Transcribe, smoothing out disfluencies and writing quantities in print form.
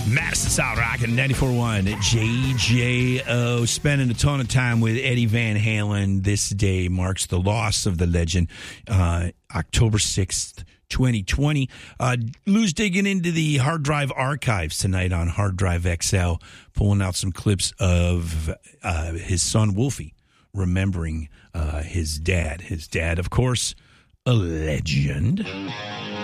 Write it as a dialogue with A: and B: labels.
A: Madison South Rock and 94.1 JJO. Spending a ton of time with Eddie Van Halen. This day marks the loss of the legend. October 6th, 2020. Lou's digging into the hard drive archives tonight on Hard Drive XL, pulling out some clips of his son Wolfie remembering his dad. His dad, of course, a legend.